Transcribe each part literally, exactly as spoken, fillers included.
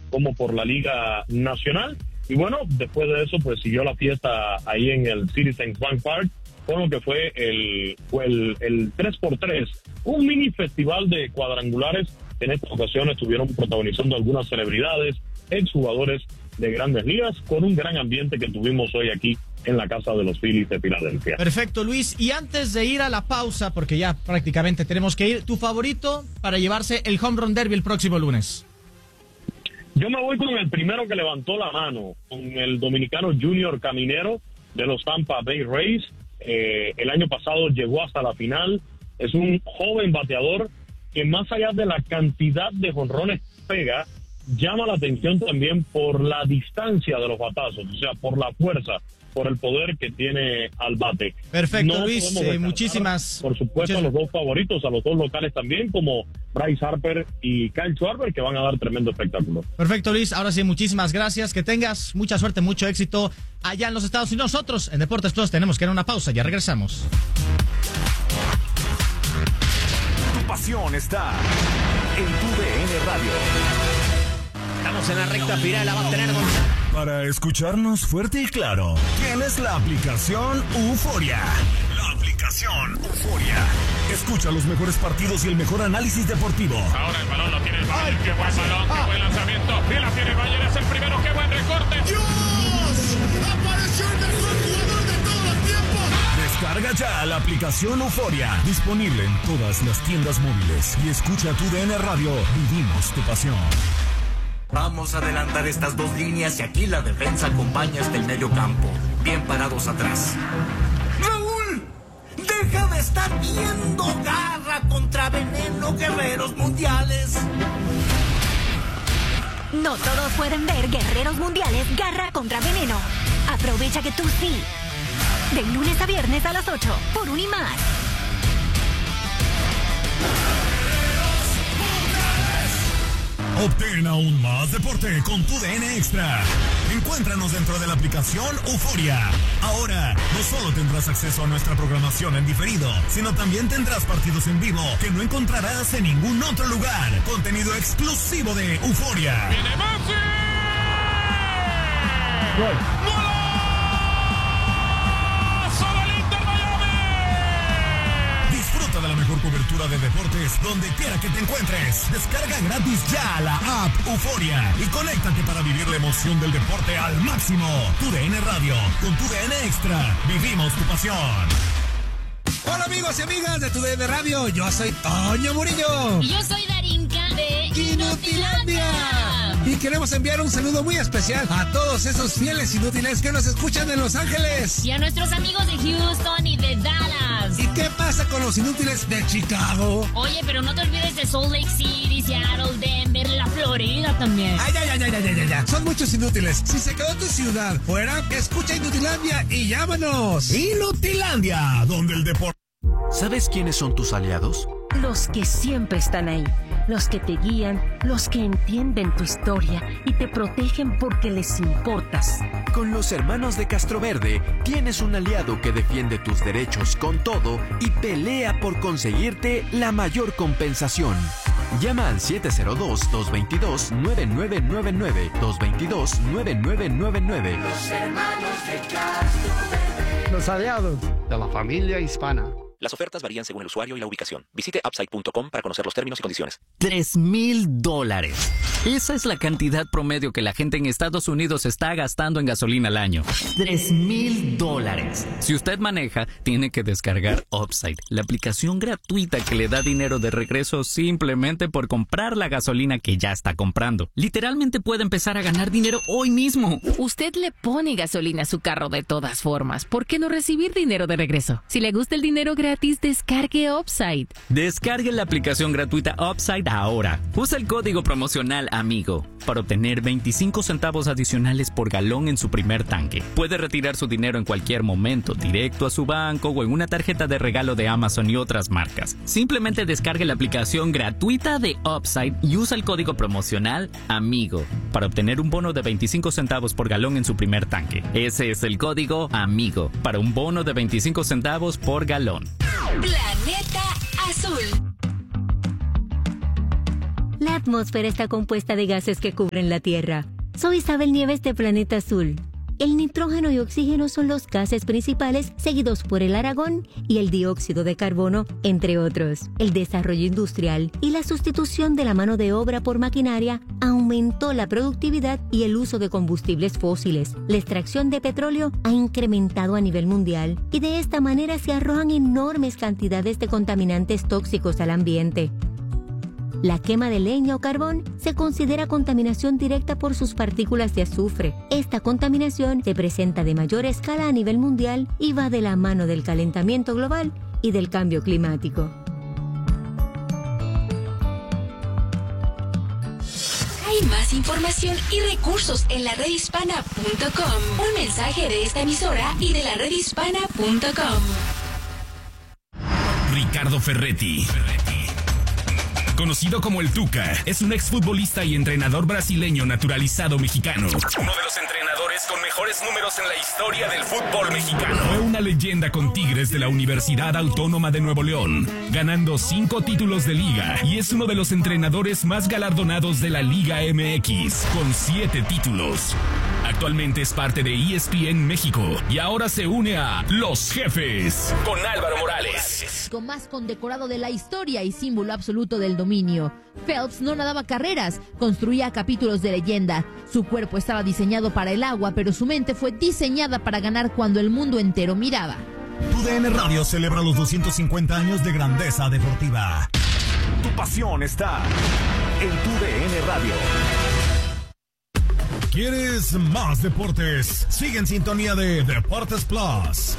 como por la Liga Nacional. Y bueno, después de eso, pues siguió la fiesta ahí en el Citizens Bank Park, con lo que fue el, fue el, el tres por tres, un mini festival de cuadrangulares. En esta ocasión estuvieron protagonizando algunas celebridades, exjugadores de Grandes Ligas, con un gran ambiente que tuvimos hoy aquí en la casa de los Phillies de Filadelfia. Perfecto, Luis. Y antes de ir a la pausa, porque ya prácticamente tenemos que ir, ¿tu favorito para llevarse el Home Run Derby el próximo lunes? Yo me voy con el primero que levantó la mano, con el dominicano Junior Caminero de los Tampa Bay Rays. Eh, el año pasado llegó hasta la final. Es un joven bateador que más allá de la cantidad de jonrones pega, llama la atención también por la distancia de los batazos, o sea, por la fuerza, por el poder que tiene al bate. Perfecto, no Luis, eh, muchísimas... Por supuesto, a los dos favoritos, a los dos locales también, como Bryce Harper y Kyle Schwarber, que van a dar tremendo espectáculo. Perfecto, Luis, ahora sí, muchísimas gracias, que tengas mucha suerte, mucho éxito allá en los Estados Unidos. Nosotros, en Deportes Plus, tenemos que ir a una pausa, ya regresamos. Tu pasión está en tu D N Radio. Estamos en la recta final, la va a tener Gonzalo. Para escucharnos fuerte y claro, tienes la aplicación Euforia. La aplicación Euforia. Escucha los mejores partidos y el mejor análisis deportivo. Ahora el balón lo tiene el Bayern. Qué buen balón, qué buen lanzamiento. Y la tiene el Bayern, es el primero. Qué buen recorte. ¡Dios! ¡Apareció el mejor jugador de todos los tiempos! Descarga ya la aplicación Euforia. Disponible en todas las tiendas móviles. Y escucha tu D N Radio. Vivimos tu pasión. Vamos a adelantar estas dos líneas y aquí la defensa acompaña hasta el medio campo. Bien parados atrás. ¡Raúl! ¡Deja de estar viendo Garra contra Veneno, Guerreros Mundiales! No todos pueden ver Guerreros Mundiales Garra contra Veneno. Aprovecha que tú sí. De lunes a viernes a las ocho, por Unimás. Obtén aún más deporte con tu D N Extra. Encuéntranos dentro de la aplicación Euforia. Ahora, no solo tendrás acceso a nuestra programación en diferido, sino también tendrás partidos en vivo que no encontrarás en ningún otro lugar. Contenido exclusivo de Euforia. ¡Viene Messi! ¡Gol! De la mejor cobertura de deportes donde quiera que te encuentres. Descarga gratis ya la app Euforia y conéctate para vivir la emoción del deporte al máximo. Tu D N Radio, con tu D N Extra, vivimos tu pasión. Hola amigos y amigas de tu D N Radio, yo soy Toño Murillo. Y yo soy Darinka de Inutilandia. Y queremos enviar un saludo muy especial a todos esos fieles inútiles que nos escuchan en Los Ángeles. Y a nuestros amigos de Houston y de Dallas. ¿Y qué pasa con los inútiles de Chicago? Oye, pero no te olvides de Salt Lake City, Seattle, Denver, la Florida también. Ay, ay, ay, ay, ay, ay, ay. Son muchos inútiles. Si se quedó tu ciudad fuera, escucha Inutilandia y llámanos. Inutilandia, donde el deporte... ¿Sabes quiénes son tus aliados? Los que siempre están ahí, los que te guían, los que entienden tu historia y te protegen porque les importas. Con los hermanos de Castroverde tienes un aliado que defiende tus derechos con todo y pelea por conseguirte la mayor compensación. Llama al siete cero dos, dos dos dos, nueve nueve nueve nueve, dos dos dos, nueve nueve nueve nueve. Los hermanos de Castroverde. Los aliados de la familia hispana. Las ofertas varían según el usuario y la ubicación. Visite upside punto com para conocer los términos y condiciones. Tres mil dólares. Esa es la cantidad promedio que la gente en Estados Unidos está gastando en gasolina al año. Tres mil dólares. Si usted maneja, tiene que descargar Upside, la aplicación gratuita que le da dinero de regreso simplemente por comprar la gasolina que ya está comprando. Literalmente puede empezar a ganar dinero hoy mismo. Usted le pone gasolina a su carro de todas formas. ¿Por qué no recibir dinero de regreso? Si le gusta el dinero gratis, Gratis, descargue Upside. Descargue la aplicación gratuita Upside ahora. Usa el código promocional AMIGO para obtener veinticinco centavos adicionales por galón en su primer tanque. Puede retirar su dinero en cualquier momento, directo a su banco o en una tarjeta de regalo de Amazon y otras marcas. Simplemente descargue la aplicación gratuita de Upside y usa el código promocional AMIGO para obtener un bono de veinticinco centavos por galón en su primer tanque. Ese es el código AMIGO para un bono de veinticinco centavos por galón. Planeta Azul. La atmósfera está compuesta de gases que cubren la Tierra. Soy Isabel Nieves de Planeta Azul. El nitrógeno y oxígeno son los gases principales, seguidos por el argón y el dióxido de carbono, entre otros. El desarrollo industrial y la sustitución de la mano de obra por maquinaria aumentó la productividad y el uso de combustibles fósiles. La extracción de petróleo ha incrementado a nivel mundial y de esta manera se arrojan enormes cantidades de contaminantes tóxicos al ambiente. La quema de leña o carbón se considera contaminación directa por sus partículas de azufre. Esta contaminación se presenta de mayor escala a nivel mundial y va de la mano del calentamiento global y del cambio climático. Hay más información y recursos en la red hispana punto com. Un mensaje de esta emisora y de la red hispana punto com. Ricardo Ferretti, conocido como el Tuca, es un exfutbolista y entrenador brasileño naturalizado mexicano. Uno de los entrenadores con mejores números en la historia del fútbol mexicano. Fue una leyenda con Tigres de la Universidad Autónoma de Nuevo León, ganando cinco títulos de liga, y es uno de los entrenadores más galardonados de la Liga M X, con siete títulos. Actualmente es parte de E S P N México y ahora se une a Los Jefes con Álvaro Morales. Más condecorado de la historia y símbolo absoluto del dominio. Phelps no nadaba carreras, construía capítulos de leyenda. Su cuerpo estaba diseñado para el agua, pero su mente fue diseñada para ganar cuando el mundo entero miraba. Tu D N Radio celebra los doscientos cincuenta años de grandeza deportiva. Tu pasión está en Tu D N Radio. ¿Quieres más deportes? Sigue en sintonía de Deportes Plus.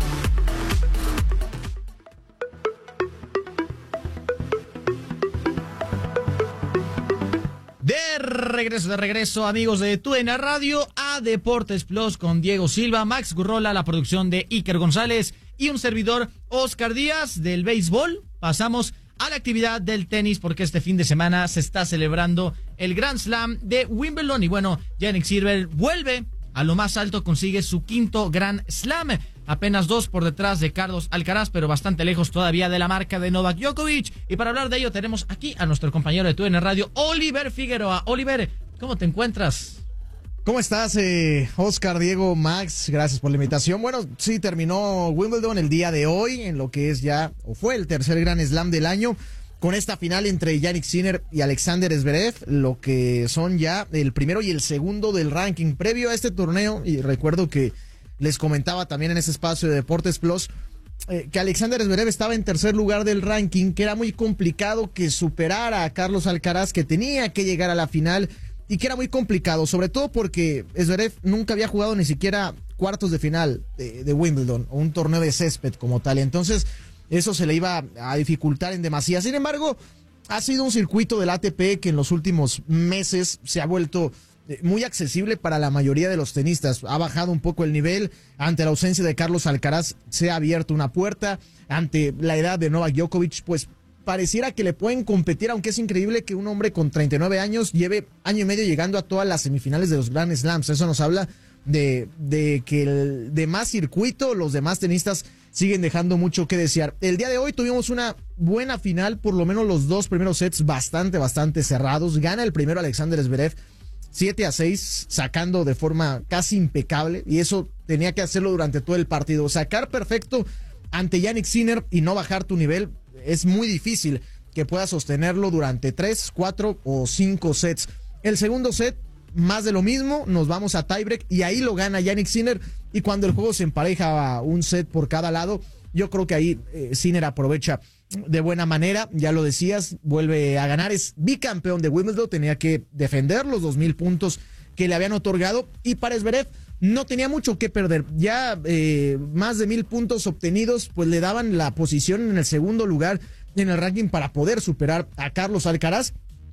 De regreso, de regreso, amigos de Tu D N Radio, a Deportes Plus con Diego Silva, Max Gurrola, la producción de Iker González y un servidor, Oscar Díaz, del béisbol. Pasamos a la actividad del tenis porque este fin de semana se está celebrando el Grand Slam de Wimbledon y bueno, Jannik Sinner vuelve a lo más alto, consigue su quinto Grand Slam, apenas dos por detrás de Carlos Alcaraz, pero bastante lejos todavía de la marca de Novak Djokovic. Y para hablar de ello tenemos aquí a nuestro compañero de Tu D N Radio, Oliver Figueroa. Oliver, ¿cómo te encuentras? ¿Cómo estás, eh, Oscar, Diego, Max? Gracias por la invitación. Bueno, sí, terminó Wimbledon el día de hoy, en lo que es ya, o fue el tercer Grand Slam del año, con esta final entre Jannik Sinner y Alexander Zverev, lo que son ya el primero y el segundo del ranking previo a este torneo. Y recuerdo que les comentaba también en ese espacio de Deportes Plus eh, que Alexander Zverev estaba en tercer lugar del ranking, que era muy complicado que superara a Carlos Alcaraz, que tenía que llegar a la final y que era muy complicado, sobre todo porque Zverev nunca había jugado ni siquiera cuartos de final de, de Wimbledon o un torneo de césped como tal. Entonces eso se le iba a dificultar en demasía. Sin embargo, ha sido un circuito del A T P que en los últimos meses se ha vuelto muy accesible para la mayoría de los tenistas. Ha bajado un poco el nivel. Ante la ausencia de Carlos Alcaraz se ha abierto una puerta. Ante la edad de Novak Djokovic, pues pareciera que le pueden competir, aunque es increíble que un hombre con treinta y nueve años lleve año y medio llegando a todas las semifinales de los Grand Slams. Eso nos habla de, de que el demás circuito, los demás tenistas siguen dejando mucho que desear. El día de hoy tuvimos una buena final, por lo menos los dos primeros sets bastante, bastante cerrados. Gana el primero Alexander Zverev siete a seis, sacando de forma casi impecable, y eso tenía que hacerlo durante todo el partido. Sacar perfecto ante Jannik Sinner y no bajar tu nivel es muy difícil que puedas sostenerlo durante tres, cuatro o cinco sets. El segundo set, más de lo mismo, nos vamos a tiebreak y ahí lo gana Jannik Sinner, y cuando el juego se empareja a un set por cada lado, yo creo que ahí eh, Sinner aprovecha de buena manera. Ya lo decías, vuelve a ganar, es bicampeón de Wimbledon, tenía que defender los dos mil puntos que le habían otorgado, y para Zverev no tenía mucho que perder. Ya eh, más de mil puntos obtenidos, pues le daban la posición en el segundo lugar en el ranking para poder superar a Carlos Alcaraz.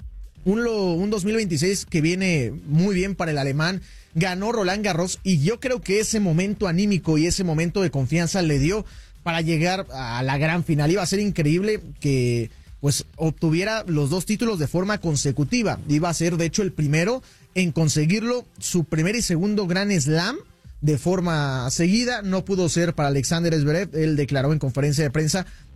Un, lo, un dos mil veintiséis que viene muy bien para el alemán. Ganó Roland Garros y yo creo que ese momento anímico y ese momento de confianza le dio para llegar a la gran final. Iba a ser increíble que pues obtuviera los dos títulos de forma consecutiva. Iba a ser de hecho el primero en conseguirlo, su primer y segundo Grand Slam de forma seguida. No pudo ser para Alexander Zverev. Él declaró en conferencia de prensa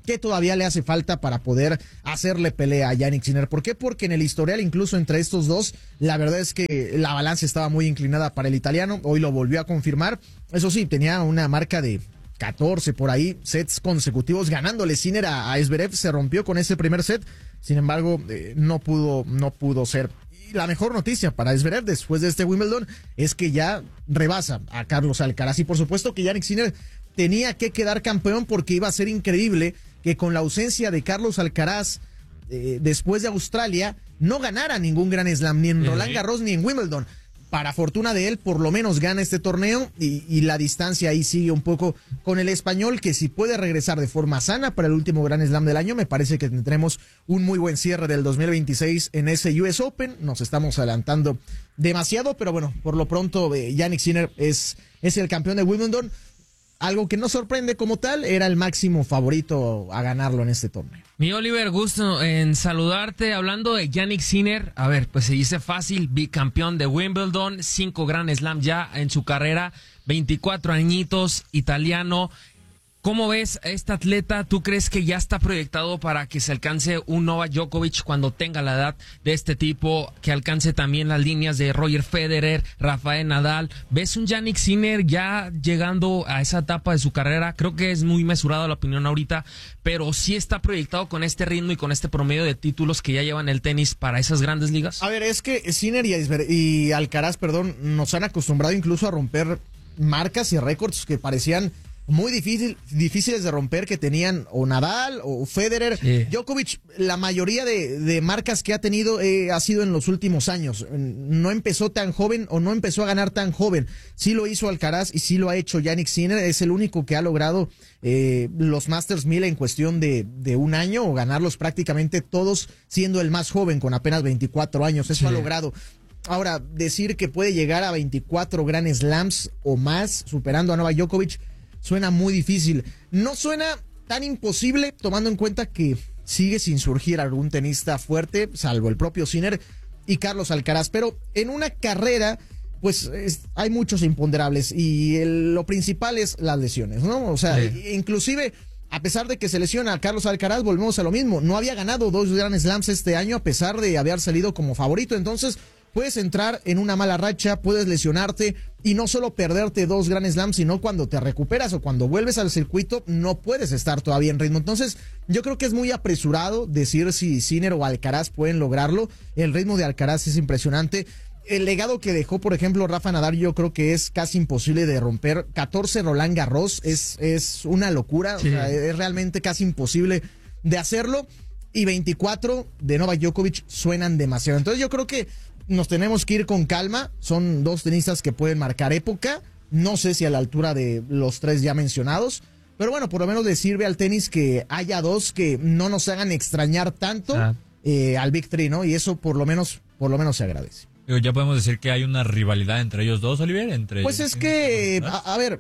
¿Qué todavía le hace falta para poder hacerle pelea a Jannik Sinner? ¿Por qué? Porque en el historial, incluso entre estos dos, la verdad es que la balanza estaba muy inclinada para el italiano. Hoy lo volvió a confirmar. Eso sí, tenía una marca de catorce por ahí, sets consecutivos ganándole Sinner a, a Zverev. Se rompió con ese primer set. Sin embargo, eh, no pudo, no pudo ser. Y la mejor noticia para Zverev después de este Wimbledon es que ya rebasa a Carlos Alcaraz. Y por supuesto que Jannik Sinner tenía que quedar campeón, porque iba a ser increíble que con la ausencia de Carlos Alcaraz eh, después de Australia no ganara ningún Grand Slam, ni en Roland Garros ni en Wimbledon. Para fortuna de él, por lo menos gana este torneo y, y la distancia ahí sigue un poco con el español, que si puede regresar de forma sana para el último Grand Slam del año, me parece que tendremos un muy buen cierre del dos mil veintiséis en ese U S Open. Nos estamos adelantando demasiado, pero bueno, por lo pronto eh, Jannik Sinner es, es el campeón de Wimbledon. Algo que no sorprende como tal, era el máximo favorito a ganarlo en este torneo. Mi Oliver, gusto en saludarte. Hablando de Jannik Sinner, a ver, pues se dice fácil, bicampeón de Wimbledon, cinco Grand Slam ya en su carrera, veinticuatro añitos, italiano. ¿Cómo ves a este atleta? ¿Tú crees que ya está proyectado para que se alcance un Novak Djokovic cuando tenga la edad de este tipo, que alcance también las líneas de Roger Federer, Rafael Nadal? ¿Ves un Jannik Sinner ya llegando a esa etapa de su carrera? Creo que es muy mesurada la opinión ahorita, pero sí está proyectado con este ritmo y con este promedio de títulos que ya llevan el tenis para esas grandes ligas. A ver, es que Sinner y, y Alcaraz, perdón, nos han acostumbrado incluso a romper marcas y récords que parecían muy difícil, difíciles de romper, que tenían o Nadal o Federer. Sí. Djokovic, la mayoría de, de marcas que ha tenido eh, ha sido en los últimos años. No empezó tan joven o no empezó a ganar tan joven. Sí lo hizo Alcaraz y sí lo ha hecho Jannik Sinner. Es el único que ha logrado eh, los Masters mil en cuestión de, de un año, o ganarlos prácticamente todos siendo el más joven con apenas veinticuatro años. Eso sí ha logrado. Ahora, decir que puede llegar a veinticuatro Grand Slams o más, superando a Novak Djokovic, suena muy difícil. No suena tan imposible, tomando en cuenta que sigue sin surgir algún tenista fuerte, salvo el propio Sinner y Carlos Alcaraz. Pero en una carrera, pues es, hay muchos imponderables, y el, lo principal es las lesiones, ¿no? O sea, sí. inclusive, a pesar de que se lesiona a Carlos Alcaraz, volvemos a lo mismo. No había ganado dos Grand Slams este año, a pesar de haber salido como favorito. Entonces, puedes entrar en una mala racha, puedes lesionarte y no solo perderte dos Grand Slams, sino cuando te recuperas o cuando vuelves al circuito no puedes estar todavía en ritmo. Entonces yo creo que es muy apresurado decir si Sinner o Alcaraz pueden lograrlo. El ritmo de Alcaraz es impresionante. El legado que dejó, por ejemplo, Rafa Nadal, yo creo que es casi imposible de romper. catorce Roland Garros es, es una locura, sí. O sea, es realmente casi imposible de hacerlo. Y veinticuatro de Novak Djokovic suenan demasiado. Entonces yo creo que nos tenemos que ir con calma. Son dos tenistas que pueden marcar época. No sé si a la altura de los tres ya mencionados, pero bueno, por lo menos le sirve al tenis que haya dos que no nos hagan extrañar tanto ah. eh, al Big Three, ¿no? Y eso por lo menos, por lo menos se agradece. Ya podemos decir que hay una rivalidad entre ellos dos, Oliver. Entre pues ellos, es que, a, a ver,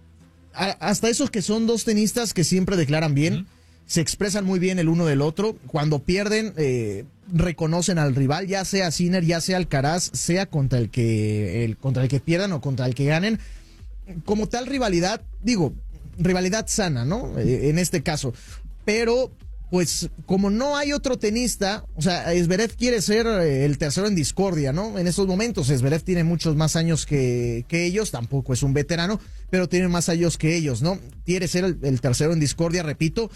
a, hasta esos que son dos tenistas que siempre declaran bien, uh-huh. se expresan muy bien el uno del otro. Cuando pierden, eh, reconocen al rival, ya sea Sinner, ya sea Alcaraz, sea contra el que el, contra el que pierdan o contra el que ganen. Como tal rivalidad, digo, rivalidad sana, ¿no? Eh, en este caso. Pero, pues, como no hay otro tenista, o sea, Zverev quiere ser eh, el tercero en discordia, ¿no? En estos momentos, Zverev tiene muchos más años que, que ellos, tampoco es un veterano, pero tiene más años que ellos, ¿no? Quiere ser el, el tercero en discordia, repito.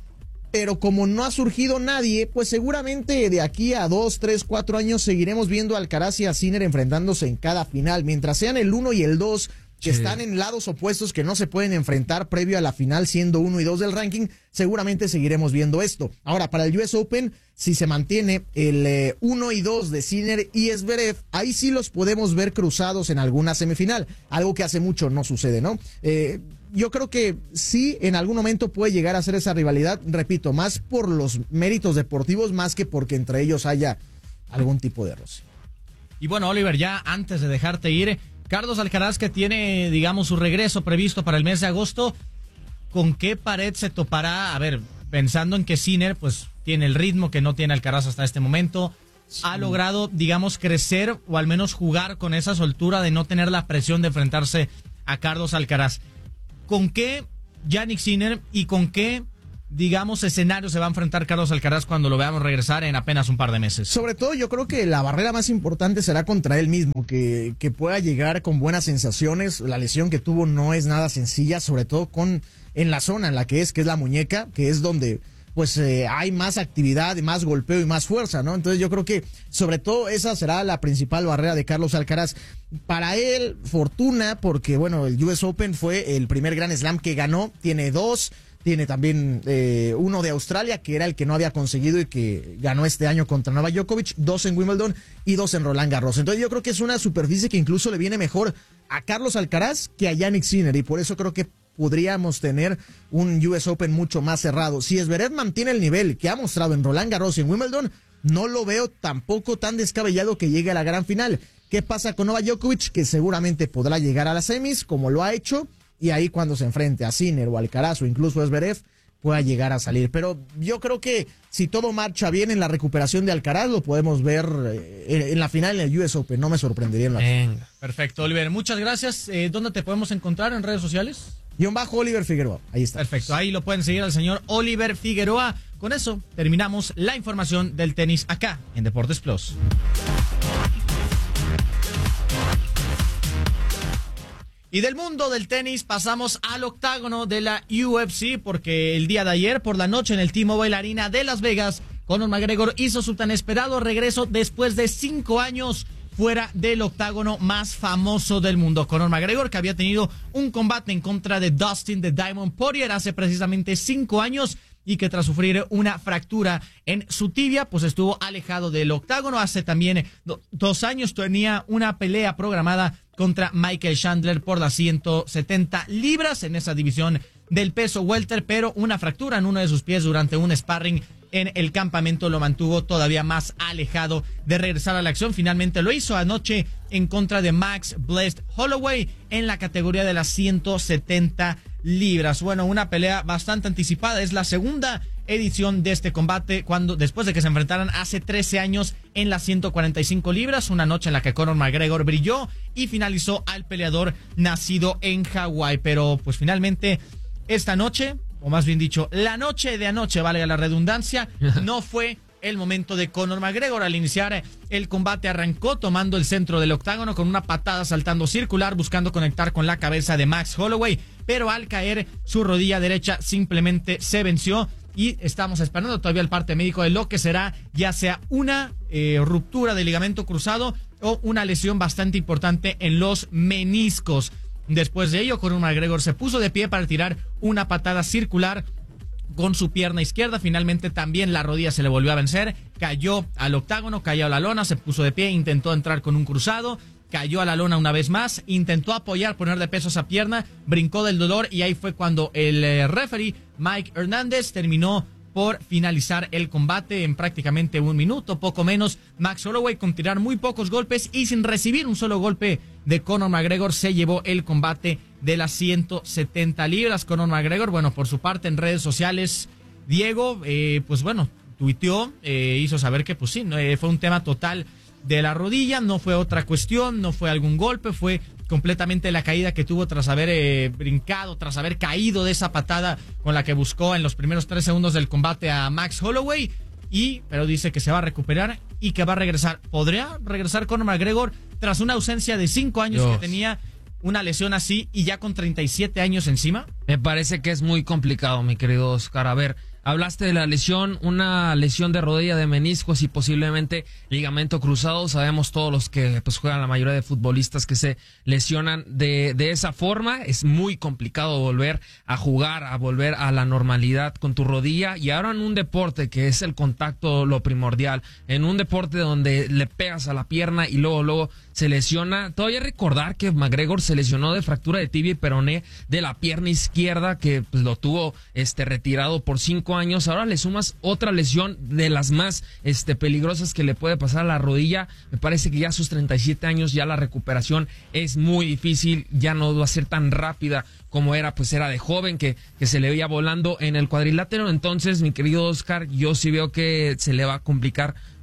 Pero como no ha surgido nadie, pues seguramente de aquí a dos, tres, cuatro años seguiremos viendo a Alcaraz y a Sinner enfrentándose en cada final. Mientras sean el uno y el dos, que sí. están en lados opuestos, que no se pueden enfrentar previo a la final siendo uno y dos del ranking, seguramente seguiremos viendo esto. Ahora, para el U S Open, si se mantiene el eh, uno y dos de Sinner y Zverev, ahí sí los podemos ver cruzados en alguna semifinal, algo que hace mucho no sucede, ¿no? Eh, yo creo que sí, en algún momento puede llegar a ser esa rivalidad, repito, más por los méritos deportivos, más que porque entre ellos haya algún tipo de roce. Y bueno, Oliver, ya antes de dejarte ir, Carlos Alcaraz, que tiene, digamos, su regreso previsto para el mes de agosto, ¿con qué pared se topará? A ver, pensando en que Sinner, pues, tiene el ritmo que no tiene Alcaraz hasta este momento, sí. ha logrado, digamos, crecer o al menos jugar con esa soltura de no tener la presión de enfrentarse a Carlos Alcaraz. ¿Con qué Jannik Sinner y con qué digamos, escenario se va a enfrentar Carlos Alcaraz cuando lo veamos regresar en apenas un par de meses? Sobre todo yo creo que la barrera más importante será contra él mismo, que, que pueda llegar con buenas sensaciones. La lesión que tuvo no es nada sencilla, sobre todo con en la zona en la que es, que es la muñeca, que es donde pues eh, hay más actividad, más golpeo y más fuerza, ¿no? Entonces yo creo que sobre todo esa será la principal barrera de Carlos Alcaraz. Para él, fortuna, porque bueno, el U S Open fue el primer Grand Slam que ganó, tiene dos, tiene también eh, uno de Australia, que era el que no había conseguido y que ganó este año contra Novak Djokovic, dos en Wimbledon y dos en Roland Garros. Entonces yo creo que es una superficie que incluso le viene mejor a Carlos Alcaraz que a Jannik Sinner, y por eso creo que podríamos tener un U S Open mucho más cerrado. Si Zverev mantiene el nivel que ha mostrado en Roland Garros y en Wimbledon, no lo veo tampoco tan descabellado que llegue a la gran final. ¿Qué pasa con Novak Djokovic? Que seguramente podrá llegar a las semis, como lo ha hecho, y ahí cuando se enfrente a Sinner o Alcaraz o incluso a Zverev, pueda llegar a salir. Pero yo creo que si todo marcha bien en la recuperación de Alcaraz, lo podemos ver eh, en la final en el U S Open. No me sorprendería en la Venga. Perfecto, Oliver. Muchas gracias. Eh, ¿Dónde te podemos encontrar en redes sociales? Guión bajo Oliver Figueroa. Ahí está. Perfecto. Ahí lo pueden seguir al señor Oliver Figueroa. Con eso terminamos la información del tenis acá en Deportes Plus. Y del mundo del tenis pasamos al octágono de la U F C, porque el día de ayer por la noche en el T-Mobile Arena de Las Vegas, Conor McGregor hizo su tan esperado regreso después de cinco años fuera del octágono más famoso del mundo. Conor McGregor, que había tenido un combate en contra de Dustin the Diamond Poirier hace precisamente cinco años y que tras sufrir una fractura en su tibia, pues estuvo alejado del octágono. Hace también do, dos años tenía una pelea programada contra Michael Chandler por las ciento setenta libras en esa división del peso welter, pero una fractura en uno de sus pies durante un sparring en el campamento lo mantuvo todavía más alejado de regresar a la acción. Finalmente lo hizo anoche en contra de Max Blessed Holloway en la categoría de las ciento setenta libras. Bueno, una pelea bastante anticipada. Es la segunda edición de este combate cuando después de que se enfrentaran hace trece años en las ciento cuarenta y cinco libras. Una noche en la que Conor McGregor brilló y finalizó al peleador nacido en Hawái. Pero pues finalmente esta noche, o más bien dicho, la noche de anoche, valga la redundancia, no fue el momento de Conor McGregor. Al iniciar el combate arrancó tomando el centro del octágono con una patada saltando circular, buscando conectar con la cabeza de Max Holloway, pero al caer su rodilla derecha simplemente se venció y estamos esperando todavía el parte médico de lo que será ya sea una eh, ruptura de ligamento cruzado o una lesión bastante importante en los meniscos. Después de ello, Conor McGregor se puso de pie para tirar una patada circular con su pierna izquierda. Finalmente también la rodilla se le volvió a vencer, cayó al octágono, cayó a la lona, se puso de pie, intentó entrar con un cruzado, cayó a la lona una vez más, intentó apoyar, poner de peso esa pierna, brincó del dolor y ahí fue cuando el eh, referee Mike Hernández terminó por finalizar el combate en prácticamente un minuto, poco menos. Max Holloway, con tirar muy pocos golpes y sin recibir un solo golpe de Conor McGregor, se llevó el combate de las ciento setenta libras. Conor McGregor, bueno, por su parte en redes sociales, Diego, eh, pues bueno, tuiteó, eh, hizo saber que pues sí, no, eh, fue un tema total de la rodilla, no fue otra cuestión, no fue algún golpe, fue completamente la caída que tuvo tras haber eh, brincado, tras haber caído de esa patada con la que buscó en los primeros tres segundos del combate a Max Holloway, y pero dice que se va a recuperar y que va a regresar. ¿Podría regresar Conor McGregor tras una ausencia de cinco años Dios. que tenía una lesión así y ya con treinta y siete años encima? Me parece que es muy complicado, mi querido Oscar. A ver, hablaste de la lesión, una lesión de rodilla, de meniscos y posiblemente ligamento cruzado. Sabemos todos los que pues juegan, la mayoría de futbolistas que se lesionan de, de esa forma. Es muy complicado volver a jugar, a volver a la normalidad con tu rodilla. Y ahora en un deporte que es el contacto lo primordial, en un deporte donde le pegas a la pierna y luego, luego se lesiona. Todavía recordar que McGregor se lesionó de fractura de tibia y peroné de la pierna izquierda, que pues, lo tuvo este retirado por cinco años. Ahora le sumas otra lesión de las más este peligrosas que le puede pasar a la rodilla. Me parece que ya a sus treinta y siete años ya la recuperación es muy difícil, ya no va a ser tan rápida como era, pues era de joven, que, que se le veía volando en el cuadrilátero. Entonces, mi querido Oscar, yo sí veo que se le va a complicar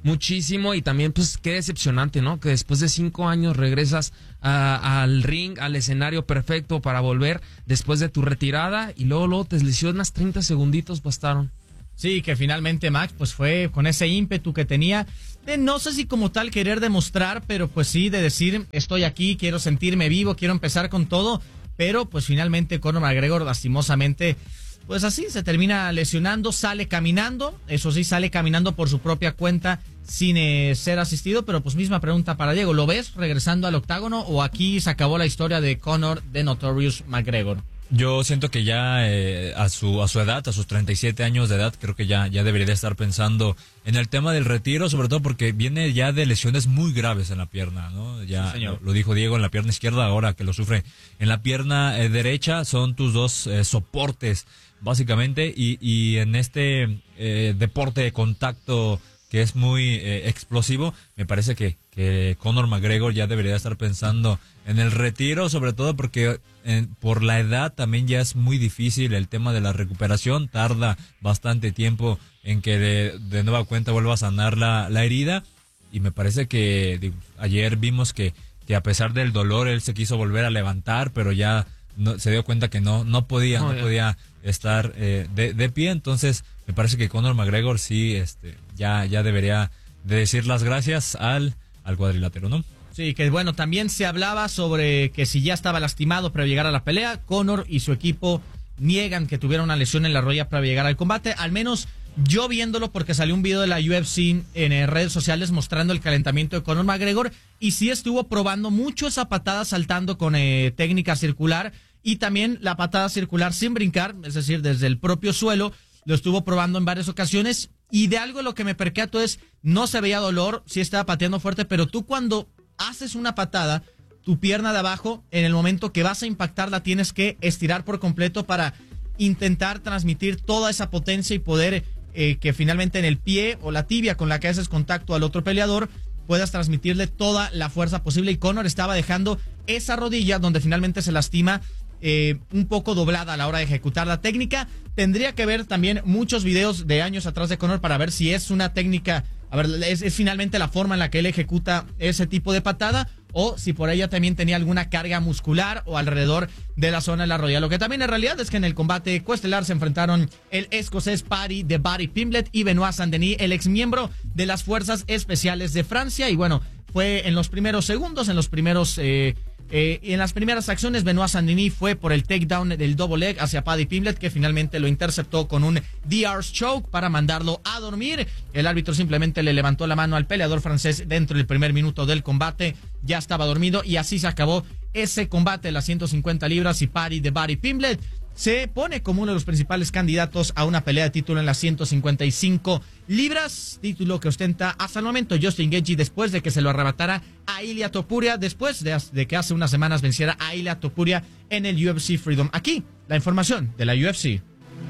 muchísimo y también pues qué decepcionante, ¿no? Que después de cinco años regresas a, al ring, al escenario perfecto para volver después de tu retirada y luego, luego te lesionas, treinta segunditos bastaron. Sí, que finalmente Max pues fue con ese ímpetu que tenía de no sé si como tal querer demostrar, pero pues sí de decir estoy aquí, quiero sentirme vivo, quiero empezar con todo, pero pues finalmente Conor McGregor lastimosamente pues así se termina lesionando, sale caminando, eso sí sale caminando por su propia cuenta sin eh, ser asistido, pero pues misma pregunta para Diego, ¿lo ves regresando al octágono o aquí se acabó la historia de Conor de Notorious McGregor? Yo siento que ya eh, a su a su edad, a sus treinta y siete años de edad, creo que ya, ya debería de estar pensando en el tema del retiro, sobre todo porque viene ya de lesiones muy graves en la pierna, ¿no? Ya sí, lo, lo dijo Diego en la pierna izquierda, ahora que lo sufre en la pierna eh, derecha, son tus dos eh, soportes, básicamente, y, y en este eh, deporte de contacto que es muy eh, explosivo, me parece que, que Conor McGregor ya debería estar pensando en el retiro, sobre todo porque eh, por la edad también ya es muy difícil el tema de la recuperación, tarda bastante tiempo en que de, de nueva cuenta vuelva a sanar la, la herida, y me parece que digo, ayer vimos que, que a pesar del dolor él se quiso volver a levantar, pero ya no, se dio cuenta que no, no podía, oh, no podía estar eh, de, de pie, entonces me parece que Conor McGregor sí este ya ya debería de decir las gracias al al cuadrilátero, ¿no? Sí, que bueno, también se hablaba sobre que si ya estaba lastimado para llegar a la pelea, Conor y su equipo niegan que tuviera una lesión en la rodilla para llegar al combate, al menos yo viéndolo porque salió un video de la U F C en eh, redes sociales mostrando el calentamiento de Conor McGregor y sí estuvo probando mucho esa patada saltando con eh, técnica circular y también la patada circular sin brincar, es decir, desde el propio suelo, lo estuvo probando en varias ocasiones y de algo lo que me percato es, no se veía dolor, sí estaba pateando fuerte, pero tú cuando haces una patada, tu pierna de abajo, en el momento que vas a impactar, la tienes que estirar por completo para intentar transmitir toda esa potencia y poder eh, que finalmente en el pie o la tibia con la que haces contacto al otro peleador, puedas transmitirle toda la fuerza posible y Conor estaba dejando esa rodilla donde finalmente se lastima Eh, un poco doblada a la hora de ejecutar la técnica. Tendría que ver también muchos videos de años atrás de Conor para ver si es una técnica, a ver, es, es finalmente la forma en la que él ejecuta ese tipo de patada o si por ella también tenía alguna carga muscular o alrededor de la zona de la rodilla. Lo que también en realidad es que en el combate coestelar se enfrentaron el escocés Paddy The Baddy Pimblett y Benoit Saint-Denis, el ex miembro de las Fuerzas Especiales de Francia, y bueno, fue en los primeros segundos, en los primeros eh, Eh, en las primeras acciones, Benoit Saint-Denis fue por el takedown del double leg hacia Paddy Pimblett, que finalmente lo interceptó con un D R's choke para mandarlo a dormir. El árbitro simplemente le levantó la mano al peleador francés dentro del primer minuto del combate. Ya estaba dormido y así se acabó ese combate de las ciento cincuenta libras y Paddy The Baddy Pimblett se pone como uno de los principales candidatos a una pelea de título en las ciento cincuenta y cinco libras, título que ostenta hasta el momento Justin Gaethje después de que se lo arrebatara a Ilia Topuria, después de, de que hace unas semanas venciera a Ilia Topuria en el U F C Freedom. Aquí, la información de la U F C.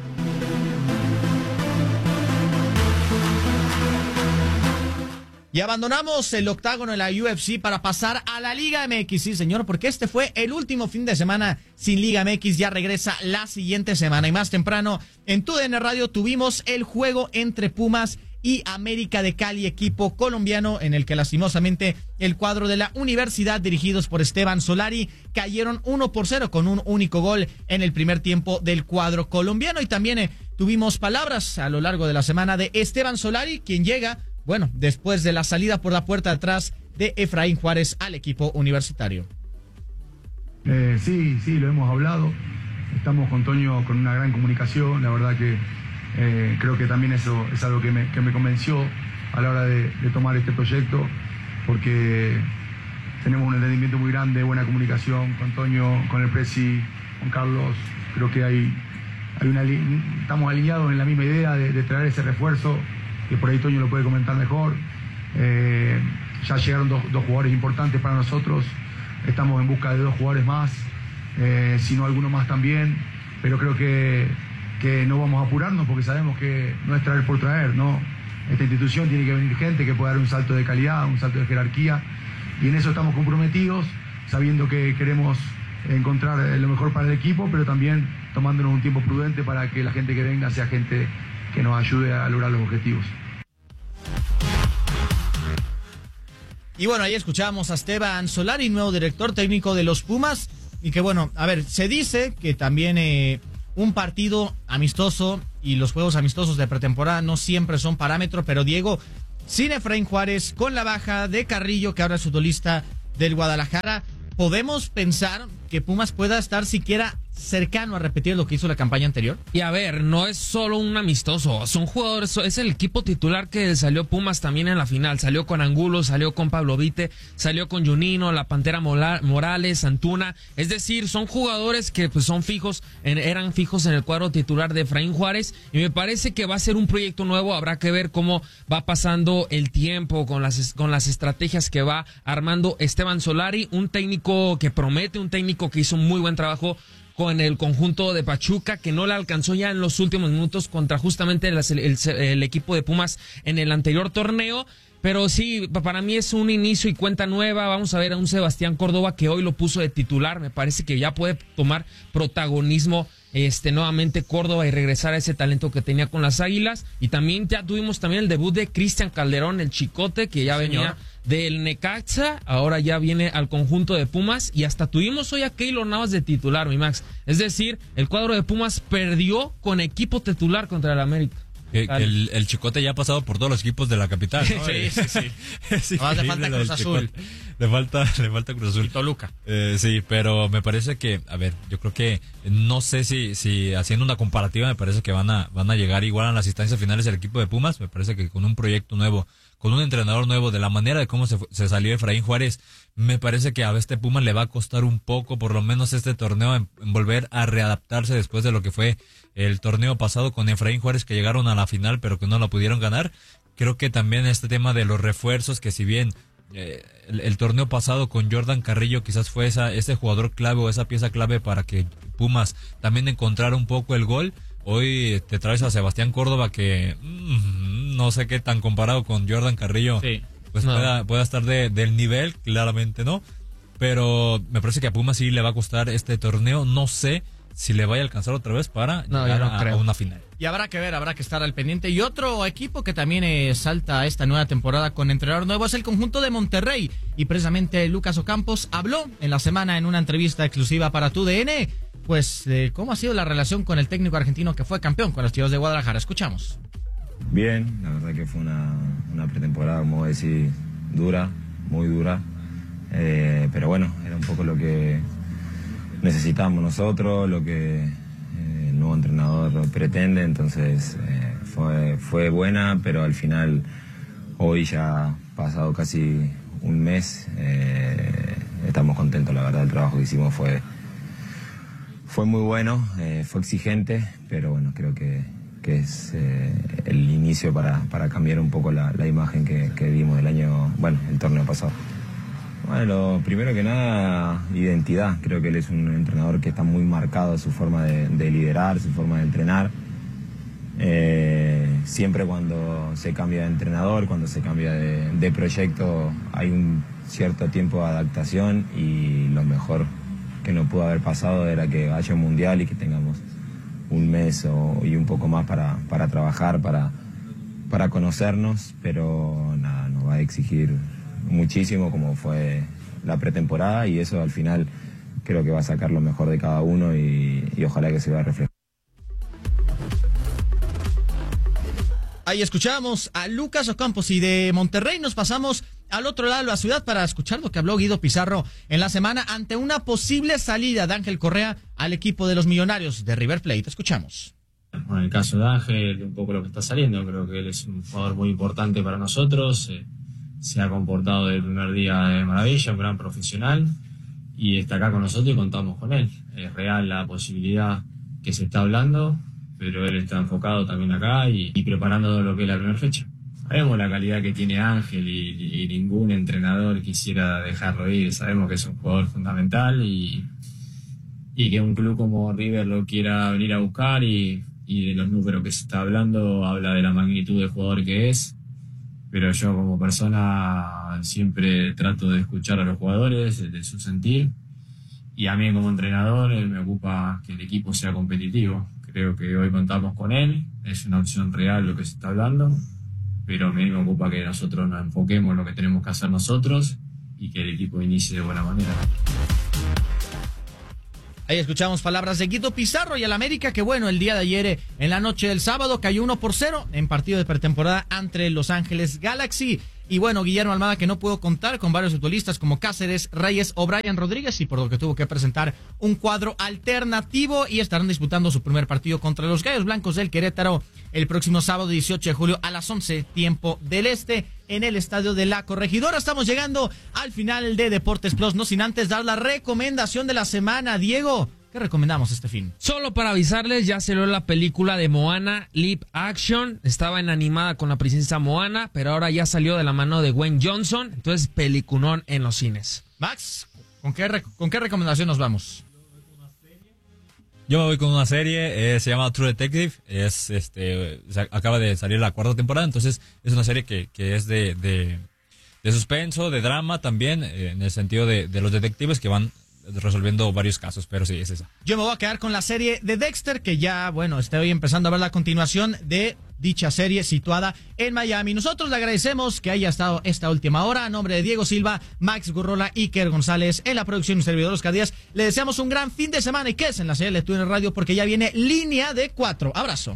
Y abandonamos el octágono de la U F C para pasar a la Liga M X, sí señor, porque este fue el último fin de semana sin Liga M X, ya regresa la siguiente semana. Y más temprano en Tu D N Radio tuvimos el juego entre Pumas y América de Cali, equipo colombiano, en el que lastimosamente el cuadro de la Universidad, dirigidos por Esteban Solari, cayeron uno por cero con un único gol en el primer tiempo del cuadro colombiano. Y también eh, tuvimos palabras a lo largo de la semana de Esteban Solari, quien llega, bueno, después de la salida por la puerta de atrás de Efraín Juárez al equipo universitario. Eh, sí, sí, lo hemos hablado. Estamos con Toño con una gran comunicación. La verdad que eh, creo que también eso es algo que me, que me convenció a la hora de, de tomar este proyecto, porque tenemos un entendimiento muy grande, buena comunicación con Toño, con el Presi, con Carlos. Creo que hay, hay una, estamos alineados en la misma idea de, de traer ese refuerzo, que por ahí Toño lo puede comentar mejor. Eh, ya llegaron dos, dos jugadores importantes para nosotros, estamos en busca de dos jugadores más, eh, si no alguno más también, pero creo que, que no vamos a apurarnos porque sabemos que no es traer por traer, ¿no? Esta institución tiene que venir gente que pueda dar un salto de calidad, un salto de jerarquía, y en eso estamos comprometidos, sabiendo que queremos encontrar lo mejor para el equipo, pero también tomándonos un tiempo prudente para que la gente que venga sea gente que nos ayude a lograr los objetivos. Y bueno, ahí escuchamos a Esteban Solari, nuevo director técnico de los Pumas. Y que bueno, a ver, se dice que también eh, un partido amistoso y los juegos amistosos de pretemporada no siempre son parámetro, pero Diego, sin Efraín Juárez, con la baja de Carrillo, que ahora es futbolista del Guadalajara, ¿podemos pensar que Pumas pueda estar siquiera cercano a repetir lo que hizo la campaña anterior? Y a ver, no es solo un amistoso, son jugadores, es el equipo titular que salió Pumas también en la final, salió con Angulo, salió con Pablo Vite, salió con Junino, la Pantera Morales, Antuna, es decir, son jugadores que pues son fijos, en, eran fijos en el cuadro titular de Efraín Juárez, y me parece que va a ser un proyecto nuevo, habrá que ver cómo va pasando el tiempo con las, con las estrategias que va armando Esteban Solari, un técnico que promete, un técnico que hizo muy buen trabajo con el conjunto de Pachuca, que no le alcanzó ya en los últimos minutos contra justamente el, el, el equipo de Pumas en el anterior torneo. Pero sí, para mí es un inicio y cuenta nueva. Vamos a ver a un Sebastián Córdoba que hoy lo puso de titular. Me parece que ya puede tomar protagonismo este nuevamente Córdoba y regresar a ese talento que tenía con las Águilas. Y también ya tuvimos también el debut de Cristian Calderón, el chicote, que ya venía Señor. del Necaxa, ahora ya viene al conjunto de Pumas, y hasta tuvimos hoy a Keylor Navas de titular, mi Max. Es decir, el cuadro de Pumas perdió con equipo titular contra el América. Que, que el, el Chicote ya ha pasado por todos los equipos de la capital, ¿no? Sí, sí, sí. Es Ahora le falta Cruz Azul. Le falta, le falta Cruz Azul. Y Toluca. Eh, sí, pero me parece que, a ver, yo creo que, no sé si, si haciendo una comparativa, me parece que van a, van a llegar igual a las instancias finales del equipo de Pumas. Me parece que con un proyecto nuevo, con un entrenador nuevo, de la manera de cómo se, se salió Efraín Juárez, me parece que a este Pumas le va a costar un poco, por lo menos este torneo, en, en volver a readaptarse después de lo que fue el torneo pasado con Efraín Juárez, que llegaron a la final pero que no la pudieron ganar. Creo que también este tema de los refuerzos, que si bien eh, el, el torneo pasado con Jordan Carrillo quizás fue esa ese jugador clave o esa pieza clave para que Pumas también encontrara un poco el gol, hoy te traes a Sebastián Córdoba que mmm, no sé qué tan comparado con Jordan Carrillo sí, pues no. pueda, pueda estar de, del nivel, claramente no, pero me parece que a Pumas sí le va a costar este torneo. No sé si le vaya a alcanzar otra vez para no, llegar no a, a una final. Y habrá que ver, habrá que estar al pendiente. Y otro equipo que también eh, salta esta nueva temporada con entrenador nuevo es el conjunto de Monterrey. Y precisamente Lucas Ocampos habló en la semana en una entrevista exclusiva para Tu D N, pues eh, cómo ha sido la relación con el técnico argentino que fue campeón con los Chivas de Guadalajara. Escuchamos. Bien, la verdad que fue una, una pretemporada, como decir, dura, muy dura. Eh, pero bueno, era un poco lo que necesitamos nosotros, lo que eh, el nuevo entrenador pretende, entonces eh, fue, fue buena, pero al final hoy ya pasado casi un mes, eh, estamos contentos, la verdad el trabajo que hicimos fue, fue muy bueno, eh, fue exigente, pero bueno, creo que, que es eh, el inicio para, para cambiar un poco la, la imagen que, que dimos del año, bueno, el torneo pasado. Bueno, lo primero que nada, identidad. Creo que él es un entrenador que está muy marcado su forma de, de liderar, su forma de entrenar. Eh, siempre cuando se cambia de entrenador, cuando se cambia de, de proyecto, hay un cierto tiempo de adaptación, y lo mejor que no pudo haber pasado era que haya un mundial y que tengamos un mes o, y un poco más para, para trabajar, para, para conocernos, pero nada, nos va a exigir muchísimo como fue la pretemporada, y eso al final creo que va a sacar lo mejor de cada uno, y, y ojalá que se vea reflejado. Ahí escuchamos a Lucas Ocampos, y de Monterrey nos pasamos al otro lado de la ciudad para escuchar lo que habló Guido Pizarro en la semana ante una posible salida de Ángel Correa al equipo de los Millonarios de River Plate. Escuchamos. Bueno, en el caso de Ángel, un poco lo que está saliendo, creo que él es un jugador muy importante para nosotros. Eh, se ha comportado desde el primer día de maravilla, un gran profesional, y está acá con nosotros y contamos con él. Es real la posibilidad que se está hablando, pero él está enfocado también acá y, y preparando lo que es la primera fecha. Sabemos la calidad que tiene Ángel, y, y ningún entrenador quisiera dejarlo ir. Sabemos que es un jugador fundamental, y, y que un club como River lo quiera venir a buscar, y, y de los números que se está hablando habla de la magnitud del jugador que es. Pero yo como persona siempre trato de escuchar a los jugadores, de su sentir, y a mí como entrenador me ocupa que el equipo sea competitivo. Creo que hoy contamos con él, es una opción real lo que se está hablando, pero a mí me ocupa que nosotros nos enfoquemos en lo que tenemos que hacer nosotros y que el equipo inicie de buena manera. Ahí escuchamos palabras de Guido Pizarro y al América, que bueno, el día de ayer, en la noche del sábado, cayó uno por cero en partido de pretemporada ante Los Ángeles Galaxy. Y bueno, Guillermo Almada, que no pudo contar con varios futbolistas como Cáceres, Reyes o Brian Rodríguez, y por lo que tuvo que presentar un cuadro alternativo, y estarán disputando su primer partido contra los Gallos Blancos del Querétaro el próximo sábado dieciocho de julio a las once, tiempo del este, en el estadio de La Corregidora. Estamos llegando al final de Deportes Plus, no sin antes dar la recomendación de la semana. Diego, ¿qué recomendamos este fin? Solo para avisarles, ya salió la película de Moana Live Action. Estaba en animada con la princesa Moana, pero ahora ya salió de la mano de Dwayne Johnson. Entonces, peliculón en los cines. Max, ¿con qué, rec- con qué recomendación nos vamos? Yo me voy con una serie, eh, se llama True Detective. Es, este, acaba de salir la cuarta temporada, entonces es una serie que, que es de, de, de suspenso, de drama también, eh, en el sentido de, de los detectives que van resolviendo varios casos, pero sí, es esa. Yo me voy a quedar con la serie de Dexter, que ya, bueno, estoy empezando a ver la continuación de dicha serie situada en Miami. Nosotros le agradecemos que haya estado esta última hora. A nombre de Diego Silva, Max Gurrola, Iker González en la producción y servidor Oscar Díaz, le deseamos un gran fin de semana y que es en la serie de TUDN Radio, porque ya viene Línea de Cuatro. Abrazo.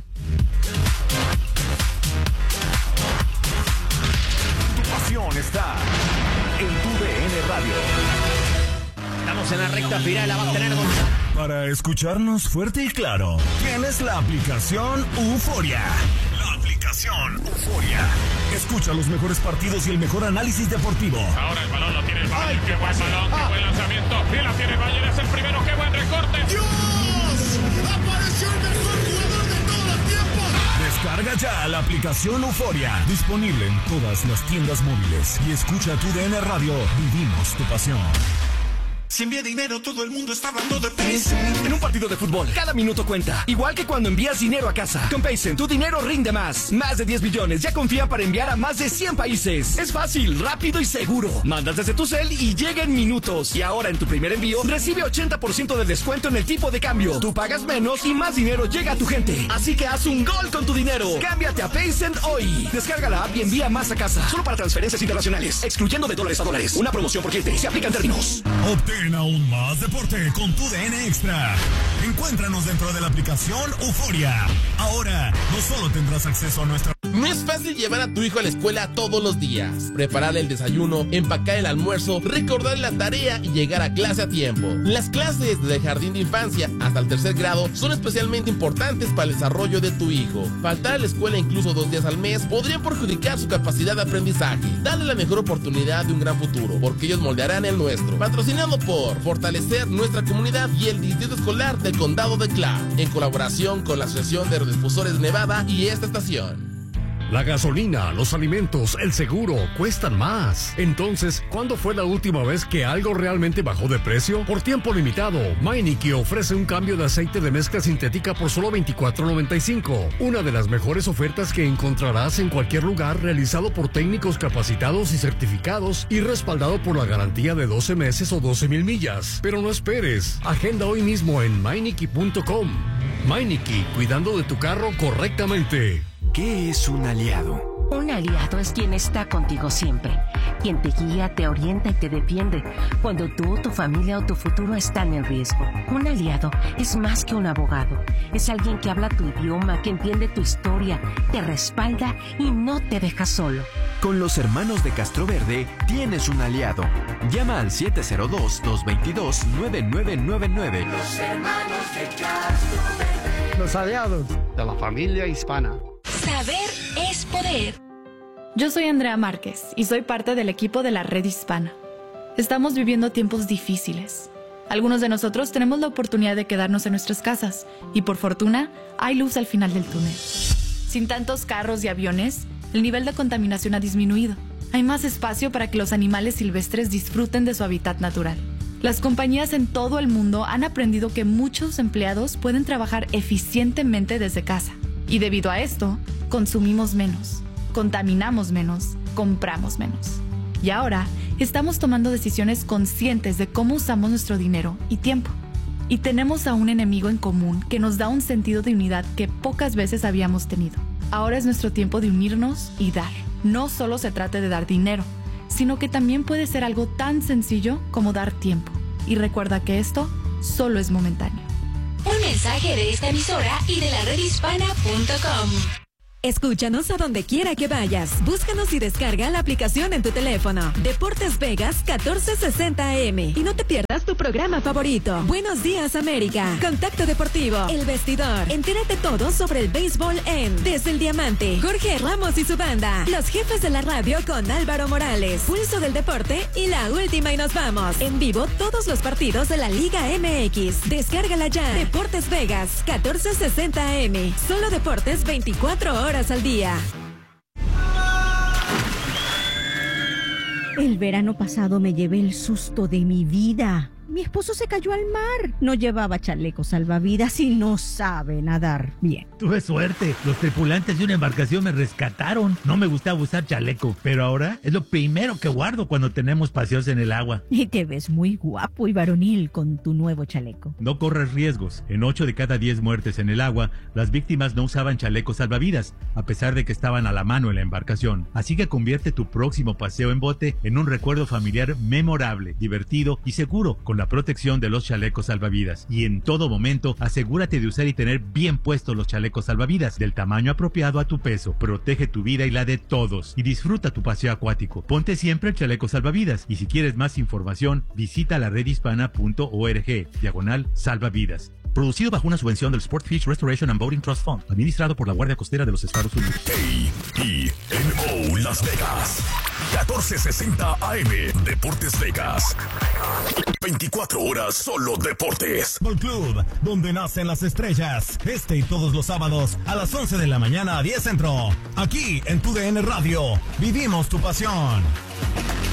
Tu pasión está en TUDN Radio. Estamos en la recta final, la va a tener González. Para escucharnos fuerte y claro, tienes la aplicación Euforia. La aplicación Euforia. Escucha los mejores partidos y el mejor análisis deportivo. Ahora el balón lo tiene el Bayern. Qué buen balón, qué buen lanzamiento. Bien la tiene el Bayern, es el primero, qué buen recorte. ¡Dios! ¡Apareció el mejor jugador de todos los tiempos! Descarga ya la aplicación Euforia. Disponible en todas las tiendas móviles. Y escucha TUDN Radio. Vivimos tu pasión. Si envía dinero, todo el mundo está hablando de Paycen. En un partido de fútbol, cada minuto cuenta. Igual que cuando envías dinero a casa. Con Paycen, tu dinero rinde más. Más de diez billones ya confían para enviar a más de cien países. Es fácil, rápido y seguro. Mandas desde tu cel y llega en minutos. Y ahora en tu primer envío, recibe ochenta por ciento de descuento en el tipo de cambio. Tú pagas menos y más dinero llega a tu gente. Así que haz un gol con tu dinero. Cámbiate a Paycen hoy. Descarga la app y envía más a casa. Solo para transferencias internacionales. Excluyendo de dólares a dólares. Una promoción por cliente. Se aplican términos. Obtén aún más deporte con TUDN Extra. Encuéntranos dentro de la aplicación Euforia. Ahora, no solo tendrás acceso a nuestra... No es fácil llevar a tu hijo a la escuela todos los días. Preparar el desayuno, empacar el almuerzo, recordar la tarea y llegar a clase a tiempo. Las clases desde el jardín de infancia hasta el tercer grado son especialmente importantes para el desarrollo de tu hijo. Faltar a la escuela incluso dos días al mes podría perjudicar su capacidad de aprendizaje. Dale la mejor oportunidad de un gran futuro, porque ellos moldearán el nuestro. Patrocinado por Fortalecer Nuestra Comunidad y el Distrito Escolar del Condado de Clark, en colaboración con la Asociación de Radiodifusores de Nevada y esta estación. La gasolina, los alimentos, el seguro cuestan más. Entonces, ¿cuándo fue la última vez que algo realmente bajó de precio? Por tiempo limitado, Meineke ofrece un cambio de aceite de mezcla sintética por solo veinticuatro noventa y cinco. Una de las mejores ofertas que encontrarás en cualquier lugar, realizado por técnicos capacitados y certificados y respaldado por la garantía de doce meses o doce mil millas. Pero no esperes. Agenda hoy mismo en Meineke punto com. Meineke, cuidando de tu carro correctamente. ¿Qué es un aliado? Un aliado es quien está contigo siempre, quien te guía, te orienta y te defiende cuando tú, tu familia o tu futuro están en riesgo. Un aliado es más que un abogado, es alguien que habla tu idioma, que entiende tu historia, te respalda y no te deja solo. Con los hermanos de Castroverde tienes un aliado. Llama al siete cero dos, dos dos dos, nueve nueve nueve nueve. Los hermanos de Castroverde. Los aliados de la familia hispana. Saber es poder. Yo soy Andrea Márquez y soy parte del equipo de la Red Hispana. Estamos viviendo tiempos difíciles. Algunos de nosotros tenemos la oportunidad de quedarnos en nuestras casas y por fortuna hay luz al final del túnel. Sin tantos carros y aviones, el nivel de contaminación ha disminuido. Hay más espacio para que los animales silvestres disfruten de su hábitat natural. Las compañías en todo el mundo han aprendido que muchos empleados pueden trabajar eficientemente desde casa. Y debido a esto, consumimos menos, contaminamos menos, compramos menos. Y ahora, estamos tomando decisiones conscientes de cómo usamos nuestro dinero y tiempo. Y tenemos a un enemigo en común que nos da un sentido de unidad que pocas veces habíamos tenido. Ahora es nuestro tiempo de unirnos y dar. no solo se trate de dar dinero, sino que también puede ser algo tan sencillo como dar tiempo. Y recuerda que esto solo es momentáneo. Un mensaje de esta emisora y de la red hispana punto com. Escúchanos a donde quiera que vayas. Búscanos y descarga la aplicación en tu teléfono. Deportes Vegas catorce sesenta A M. Y no te pierdas tu programa favorito. Buenos días, América. Contacto Deportivo. El Vestidor. Entérate todo sobre el béisbol en Desde el Diamante. Jorge Ramos y su banda. Los jefes de la radio con Álvaro Morales. Pulso del Deporte y la última y nos vamos. En vivo todos los partidos de la Liga M X. Descárgala ya. Deportes Vegas catorce sesenta A M. Solo deportes veinticuatro horas al día. El verano pasado me llevé el susto de mi vida. Mi esposo se cayó al mar. No llevaba chaleco salvavidas y no sabe nadar bien. Tuve suerte. Los tripulantes de una embarcación me rescataron. No me gustaba usar chaleco, pero ahora es lo primero que guardo cuando tenemos paseos en el agua. Y te ves muy guapo y varonil con tu nuevo chaleco. No corres riesgos. En ocho de cada diez muertes en el agua, las víctimas no usaban chalecos salvavidas, a pesar de que estaban a la mano en la embarcación. Así que convierte tu próximo paseo en bote en un recuerdo familiar memorable, divertido y seguro, con la protección de los chalecos salvavidas. Y en todo momento, asegúrate de usar y tener bien puestos los chalecos salvavidas del tamaño apropiado a tu peso. Protege tu vida y la de todos. Y disfruta tu paseo acuático. Ponte siempre el chaleco salvavidas. Y si quieres más información, visita la red hispana punto org, diagonal salvavidas. Producido bajo una subvención del Sportfish Restoration and Boating Trust Fund, administrado por la Guardia Costera de los Estados Unidos. A I N O Las Vegas, catorce sesenta A M, Deportes Vegas. veinticuatro horas solo deportes. Ball Club, donde nacen las estrellas. Este y todos los sábados a las once de la mañana a diez centro. Aquí en tu D N Radio. Vivimos tu pasión.